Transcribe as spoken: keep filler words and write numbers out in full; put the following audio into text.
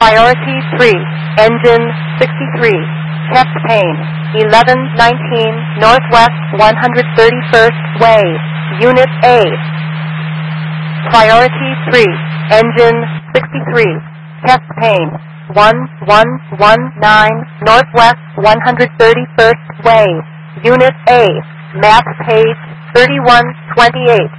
Priority three, engine sixty-three, chest pain, eleven nineteen Northwest one hundred thirty-first Way, Unit A. Priority three, engine sixty-three, chest pain, one one one nine Northwest one hundred thirty-first Way, Unit A, map page thirty-one twenty-eight.